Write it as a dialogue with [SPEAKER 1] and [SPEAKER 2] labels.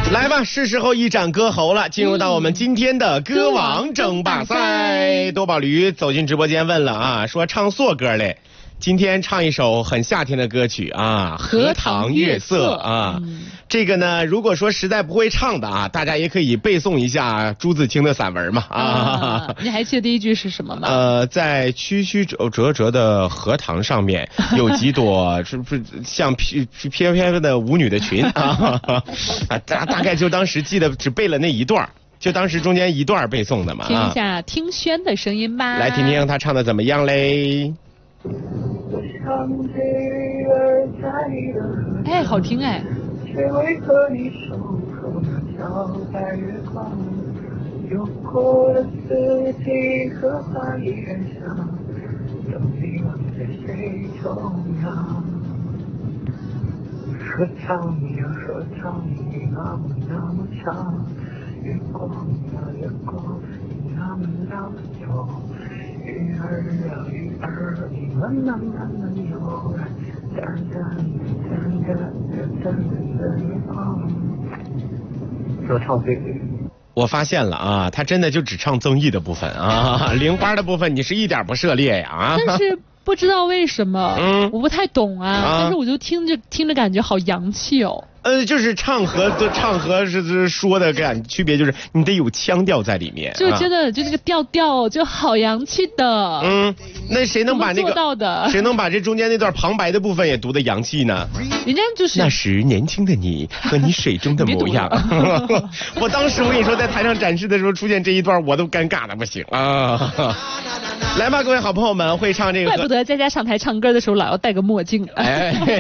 [SPEAKER 1] 来吧，是时候一展歌喉了，进入到我们今天的歌王争霸赛。多宝驴走进直播间问了啊，说唱硕歌嘞，今天唱一首很夏天的歌曲啊，荷塘月色啊。这个呢，如果说实在不会唱的啊，大家也可以背诵一下朱自清的散文嘛啊。
[SPEAKER 2] 你还记得第一句是什么吗？
[SPEAKER 1] 在曲曲折折的荷塘上面有几朵是不是像翩翩的舞女的裙啊？大概就当时记得只背了那一段，就当时中间一段背诵的嘛。
[SPEAKER 2] 听一下听轩的声音吧。
[SPEAKER 1] 来听听他唱的怎么样嘞？
[SPEAKER 2] 哎，好听哎。
[SPEAKER 3] 谁为和你手和脚在月光，有过的四季和花依然香，等你忘在谁重阳。荷塘呀荷塘，你那么那么长，月光呀月光，你那么那么久，鱼儿啊鱼儿，你慢慢慢慢游来。说唱对对，
[SPEAKER 1] 我发现了啊，他真的就只唱综艺的部分啊，零花的部分你是一点不涉猎呀啊。
[SPEAKER 2] 但是不知道为什么，我不太懂啊，但是我就听着感觉好洋气哦。
[SPEAKER 1] 就是唱和是说的区别，就是你得有腔调在里面，
[SPEAKER 2] 就真的就那个调就好洋气的。
[SPEAKER 1] 那谁能把那个
[SPEAKER 2] 做到的？
[SPEAKER 1] 谁能把这中间那段旁白的部分也读得洋气呢？
[SPEAKER 2] 人家就是
[SPEAKER 1] 那时年轻的你和你水中的模样。我当时我跟你说，在台上展示的时候出现这一段，我都尴尬的不行啊。来吧，各位好朋友们，会唱这个。
[SPEAKER 2] 怪不得佳佳上台唱歌的时候老要戴个墨镜。